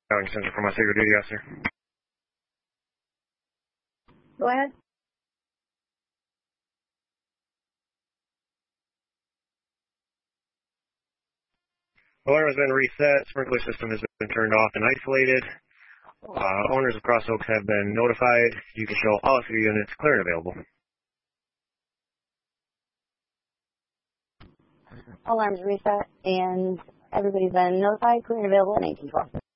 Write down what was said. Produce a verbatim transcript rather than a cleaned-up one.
Calling Center for my secret duty officer. Go ahead. Alarm has been reset. Sprinkler system has been turned off and isolated. Uh, owners of Cross Oaks have been notified. You can show all of your units clear and available. Alarms reset, and everybody's been notified, clear and available at nineteen twelve.